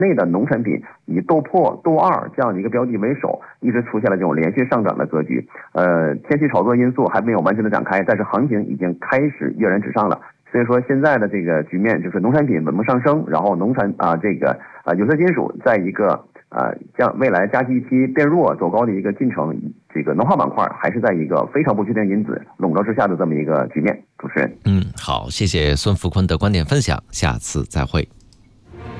内的农产品以豆粕、豆二这样的一个标的为首，一直出现了这种连续上涨的格局。天气炒作因素还没有完全的展开，但是行情已经开始跃然纸上了。所以说现在的这个局面就是农产品稳步上升，然后有色金属在一个将未来加息预期变弱走高的一个进程，这个能化板块还是在一个非常不确定因子笼罩之下的这么一个局面。主持人， 好，谢谢孙福坤的观点分享，下次再会。